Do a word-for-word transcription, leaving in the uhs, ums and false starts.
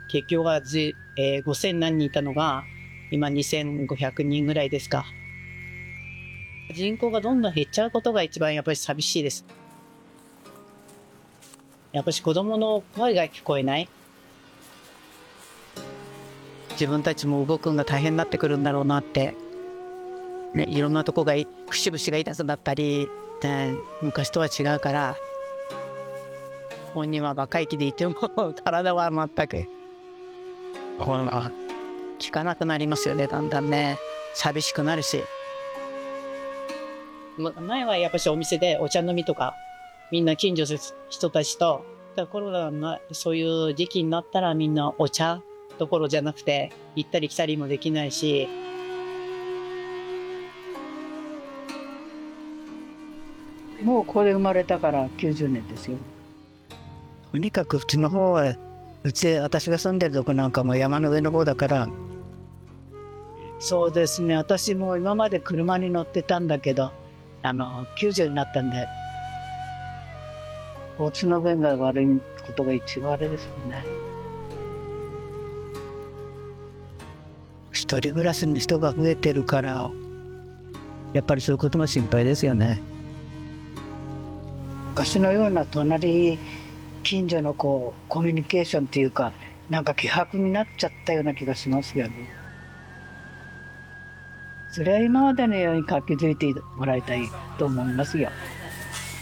結局はじ、えー、ごせん何人いたのが、今にせんごひゃくにんぐらいですか。人口がどんどん減っちゃうことが一番やっぱり寂しいです。やっぱり子供の声が聞こえない。自分たちも動くのが大変になってくるんだろうなって。ね、いろんなとこが節々が痛くなったり、ね、昔とは違うから、本人は若い気でいても体は全くほら効かなくなりますよね。だんだんね、寂しくなるし。前はやっぱしお店でお茶飲みとか、みんな近所の人たちと、コロナのそういう時期になったらみんなお茶どころじゃなくて行ったり来たりもできないし、 もうこれ生まれたからきゅうじゅうねんですよ。とにかくうちの方は、うち私が住んでるとこなんかも山の上の方だから、そうですね、私も今まで車に乗ってたんだけど、あのきゅうじゅうになったんで交通の便が悪いことが一番あれですよね。一人暮らしの人が増えてるからやっぱりそういうことも心配ですよね。昔のような隣近所のこうコミュニケーションっていうか、なんか希薄になっちゃったような気がしますよね。それは今までのように活気づいてもらいたいと思いますよ。